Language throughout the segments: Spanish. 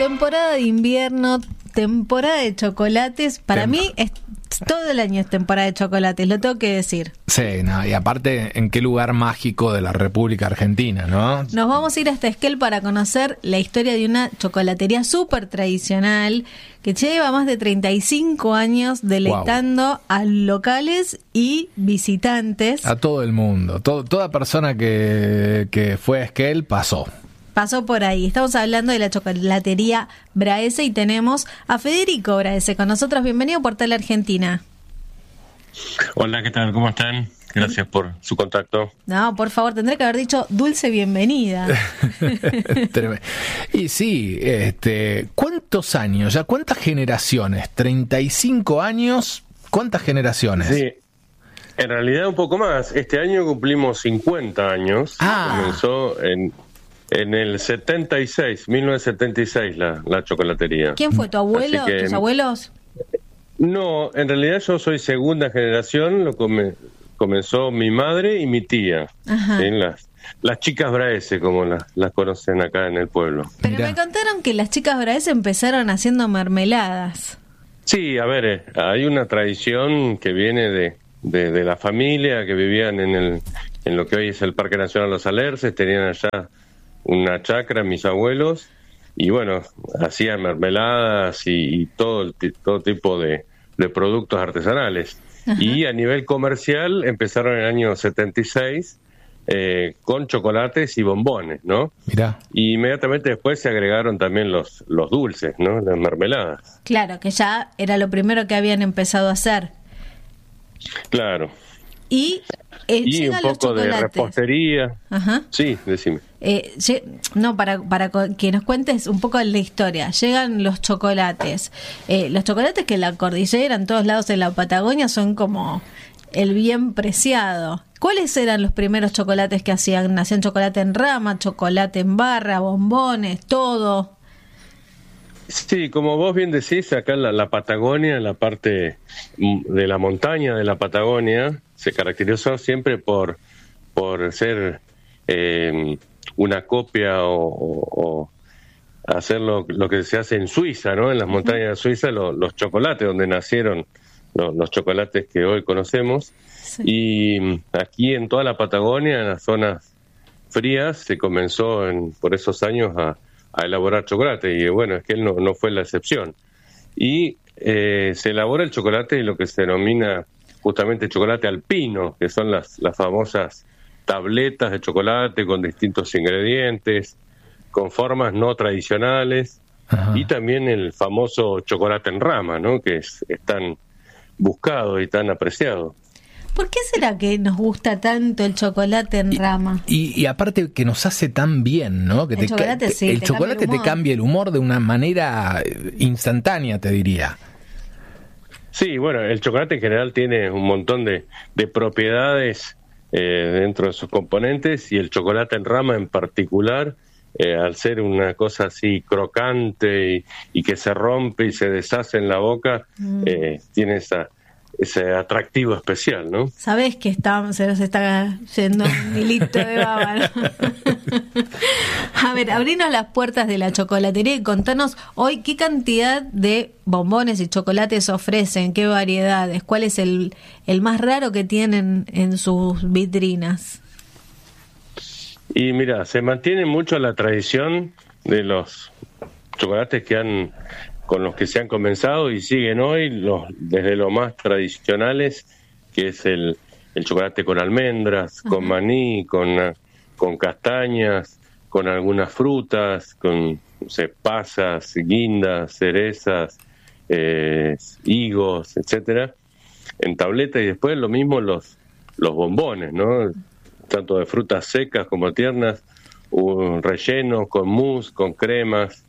Temporada de invierno, temporada de chocolates. Para mí es todo el año es temporada de chocolates, lo tengo que decir. Sí, no, y aparte, ¿en qué lugar mágico de la República Argentina, no? Nos vamos a ir hasta Esquel para conocer la historia de una chocolatería súper tradicional que lleva más de 35 años deleitando a locales y visitantes. A todo el mundo, toda persona que fue a Esquel pasó por ahí. Estamos hablando de la chocolatería Braese y tenemos a Federico Braese con nosotros. Bienvenido a Portal Argentina. Hola, ¿qué tal? ¿Cómo están? Gracias por su contacto. No, por favor, tendré que haber dicho dulce bienvenida. Y sí, ¿cuántos años? ¿Ya cuántas generaciones? 35 años, ¿cuántas generaciones? Sí, en realidad un poco más. Este año cumplimos 50 años. Comenzó en el 1976 la chocolatería. ¿Quién fue, tu abuelo? ¿Tus abuelos? No, en realidad yo soy segunda generación, comenzó mi madre y mi tía. ¿Sí? Las chicas Braese, como las conocen acá en el pueblo. Pero me contaron que las chicas Braese empezaron haciendo mermeladas. Sí, a ver, hay una tradición que viene de la familia que vivían en lo que hoy es el Parque Nacional Los Alerces, tenían allá una chacra, mis abuelos, y bueno, hacían mermeladas y todo tipo de productos artesanales. Ajá. Y a nivel comercial empezaron en el año 76 con chocolates y bombones, ¿no? Mirá. Y inmediatamente después se agregaron también los dulces, ¿no? Las mermeladas. Claro, que ya era lo primero que habían empezado a hacer. Claro. Y un poco de repostería. Ajá. Sí, decime. No, para que nos cuentes un poco de la historia. Llegan los chocolates. Los chocolates que en la cordillera, en todos lados de la Patagonia, son como el bien preciado. ¿Cuáles eran los primeros chocolates que hacían? ¿Hacían chocolate en rama, chocolate en barra, bombones, todo? Sí, como vos bien decís, acá en la Patagonia, en la parte de la montaña de la Patagonia, se caracterizó siempre por ser una copia o hacer lo que se hace en Suiza, ¿no? En las montañas de Suiza, los chocolates, donde nacieron los chocolates que hoy conocemos. Sí. Y aquí en toda la Patagonia, en las zonas frías, se comenzó por esos años a elaborar chocolate, y bueno, es que él no fue la excepción. Y se elabora el chocolate y lo que se denomina justamente chocolate alpino, que son las famosas tabletas de chocolate con distintos ingredientes, con formas no tradicionales. Ajá. Y también el famoso chocolate en rama, ¿no? Que es tan buscado y tan apreciado. ¿Por qué será que nos gusta tanto el chocolate en rama? Y aparte que nos hace tan bien, ¿no? Que el chocolate, el chocolate te cambia el humor de una manera instantánea, te diría. Sí, bueno, el chocolate en general tiene un montón de propiedades dentro de sus componentes, y el chocolate en rama en particular, al ser una cosa así crocante y que se rompe y se deshace en la boca, tiene ese atractivo especial, ¿no? Sabés que se nos está yendo un hilito de baba, ¿no? A ver, abrinos las puertas de la chocolatería y contanos hoy qué cantidad de bombones y chocolates ofrecen, qué variedades, cuál es el más raro que tienen en sus vitrinas. Y mira, se mantiene mucho la tradición de los chocolates con los que se han comenzado y siguen hoy, desde los más tradicionales, que es el chocolate con almendras, uh-huh, con maní, con castañas, con algunas frutas, con pasas, guindas, cerezas, higos, etcétera, en tableta. Y después lo mismo los bombones, ¿no? Tanto de frutas secas como tiernas, rellenos con mousse, con cremas.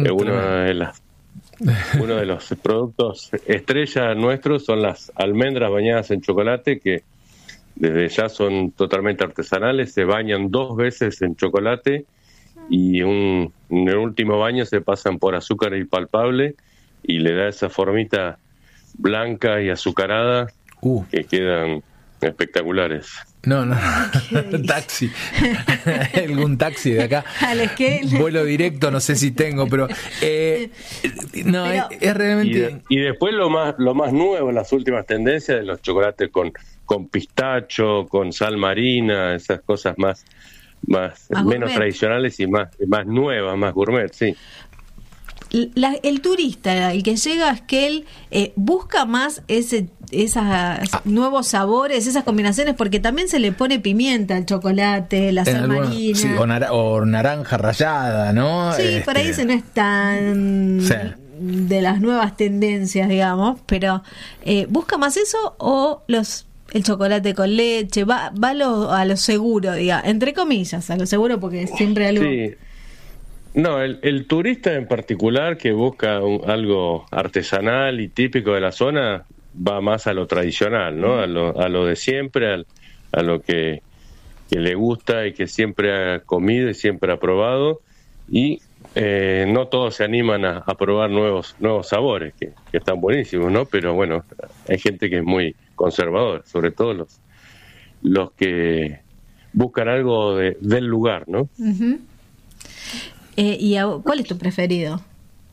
Uno de los productos estrella nuestros son las almendras bañadas en chocolate, que desde ya son totalmente artesanales, se bañan 2 veces en chocolate y en el último baño se pasan por azúcar impalpable y le da esa formita blanca y azucarada que quedan espectaculares. No, taxi. Algún taxi de acá. Vuelo directo, no sé si tengo, pero no, pero es realmente. Y después lo más nuevo, las últimas tendencias de los chocolates con pistacho, con sal marina, esas cosas más menos gourmet, tradicionales y más nuevas, más gourmet, sí. El turista, el que llega a Esquel, busca más esos nuevos sabores, esas combinaciones, porque también se le pone pimienta al chocolate, la sal marina. Sí, o naranja rallada, ¿no? Sí, por ahí se no es tan de las nuevas tendencias, digamos, pero ¿busca más eso o el chocolate con leche? Va a lo seguro, diga, entre comillas, a lo seguro, porque siempre algo... Sí. No, el turista en particular que busca algo artesanal y típico de la zona va más a lo tradicional, ¿no? A lo de siempre, a lo que le gusta y que siempre ha comido y siempre ha probado, y no todos se animan a probar nuevos sabores que están buenísimos, ¿no? Pero bueno, hay gente que es muy conservadora, sobre todo los que buscan algo del lugar, ¿no? Uh-huh. ¿Cuál es tu preferido?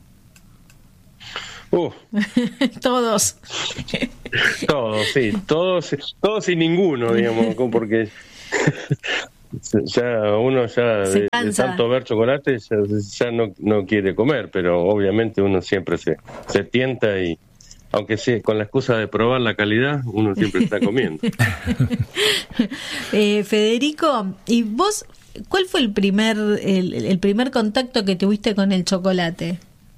Todos. Sí, todos y ninguno, digamos, porque ya uno de tanto ver chocolate ya no quiere comer, pero obviamente uno siempre se tienta, y aunque sea con la excusa de probar la calidad, uno siempre está comiendo. Federico, ¿y vos cuál fue el primer contacto que tuviste con el chocolate?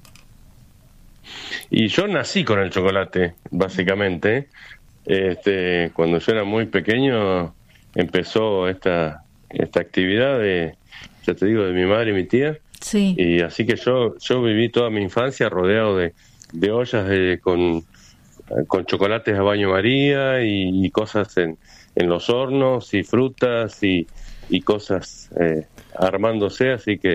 Y yo nací con el chocolate, básicamente. Cuando yo era muy pequeño empezó esta actividad ya te digo, de mi madre y mi tía. Sí. Y así que yo viví toda mi infancia rodeado de ollas con chocolates a baño María y cosas en los hornos y frutas y cosas armándose, así que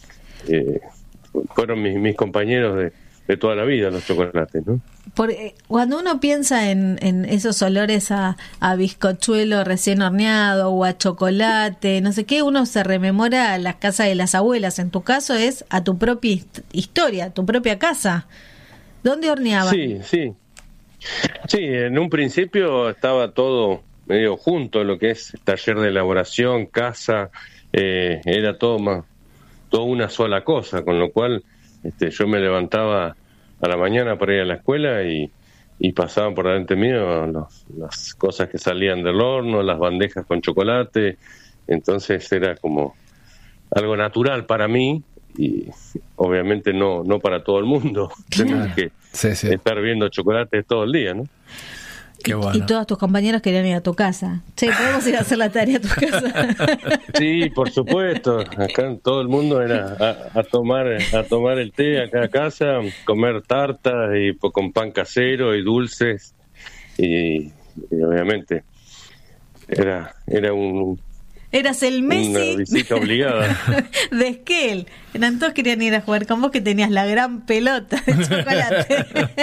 fueron mis compañeros de toda la vida los chocolates, ¿no? Cuando uno piensa en esos olores a bizcochuelo recién horneado o a chocolate, no sé qué, uno se rememora las casas de las abuelas. En tu caso es a tu propia historia, tu propia casa. ¿Dónde horneaban? Sí, en un principio estaba todo medio junto, lo que es taller de elaboración, casa, era todo una sola cosa, con lo cual yo me levantaba a la mañana para ir a la escuela y pasaban por delante mío las cosas que salían del horno, las bandejas con chocolate. Entonces era como algo natural para mí, y obviamente no para todo el mundo. Tenemos que estar viendo chocolate todo el día, ¿no? Qué bueno. Y todos tus compañeros querían ir a tu casa. Che, ¿podemos ir a hacer la tarea a tu casa? Sí, por supuesto. Acá todo el mundo era a tomar el té acá a casa, comer tartas y con pan casero y dulces. Y obviamente era Eras el Messi. Una visita obligada. De Esquel. Todos querían ir a jugar con vos, que tenías la gran pelota de chocolate.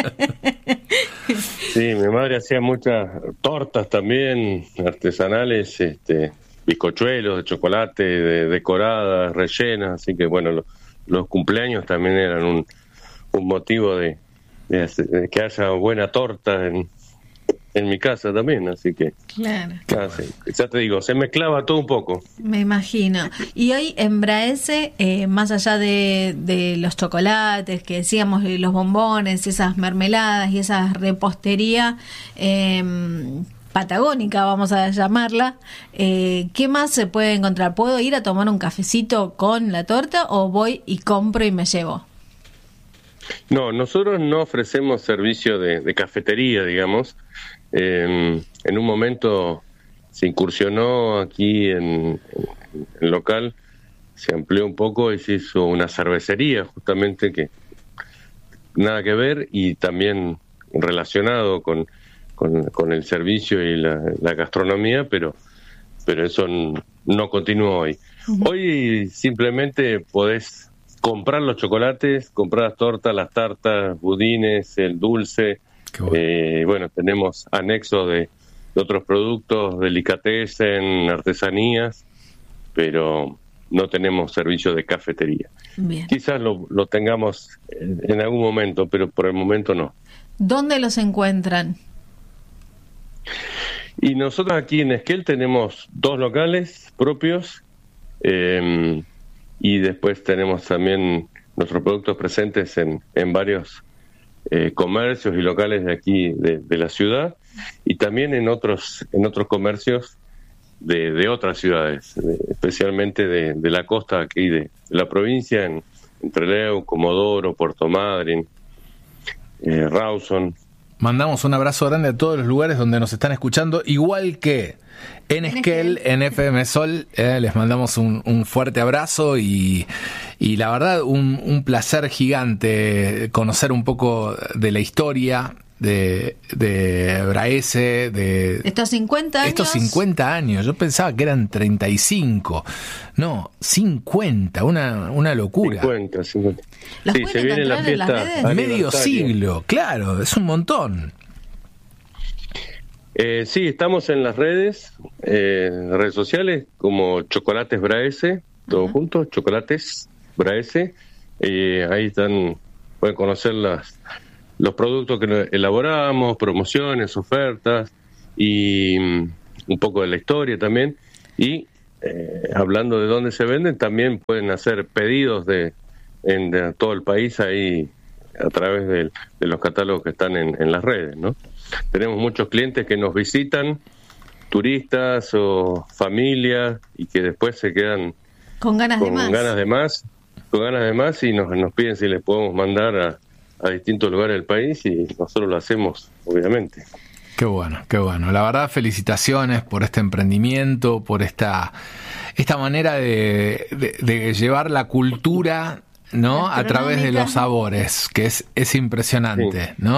Sí, mi madre hacía muchas tortas también, artesanales, bizcochuelos de chocolate, decoradas, rellenas, así que bueno, los cumpleaños también eran un motivo de que haya buena torta en mi casa también, así que claro. Sí, ya te digo, se mezclaba todo un poco. Me imagino. Y hoy en Braese, más allá de los chocolates que decíamos, los bombones, esas mermeladas y esa repostería patagónica, vamos a llamarla, ¿qué más se puede encontrar? ¿Puedo ir a tomar un cafecito con la torta o voy y compro y me llevo? No, nosotros no ofrecemos servicio de cafetería, digamos. En un momento se incursionó aquí en el local, se amplió un poco y se hizo una cervecería, justamente, que nada que ver, y también relacionado con el servicio y la gastronomía, pero eso no continúa hoy. Uh-huh. Hoy simplemente podés comprar los chocolates, comprar las tortas, las tartas, budines, el dulce. Bueno, tenemos anexos otros productos, delicatessen, artesanías, pero no tenemos servicio de cafetería. Bien. Quizás lo tengamos en algún momento, pero por el momento no. ¿Dónde los encuentran? Y nosotros aquí en Esquel tenemos 2 locales propios, y después tenemos también nuestros productos presentes en varios comercios y locales de aquí de la ciudad, y también en otros comercios de otras ciudades, especialmente de la costa aquí de la provincia, en Trelew, Comodoro, Puerto Madryn, Rawson. Mandamos un abrazo grande a todos los lugares donde nos están escuchando, igual que en Esquel, en FM Sol. Les mandamos un fuerte abrazo y la verdad un placer gigante conocer un poco de la historia de Braese, de estos 50 años. Estos 50 años, yo pensaba que eran 35. No, 50, una locura. 50. ¿Los Sí, pueden se viene la encontrar en las fiesta redes? Medio siglo, claro, es un montón. Sí, estamos en las redes sociales como Chocolates Braese, todo junto, Chocolates Braese. Ahí pueden conocer los productos que elaboramos, promociones, ofertas y un poco de la historia también. Y hablando de dónde se venden, también pueden hacer pedidos de todo el país ahí a través de los catálogos que están en las redes, ¿no? Tenemos muchos clientes que nos visitan, turistas o familias, y que después se quedan con ganas de más y nos piden si les podemos mandar a distintos lugares del país, y nosotros lo hacemos, obviamente. Qué bueno, qué bueno. La verdad, felicitaciones por este emprendimiento, por esta manera de llevar la cultura, ¿no?, a través de los sabores, que es impresionante, ¿no?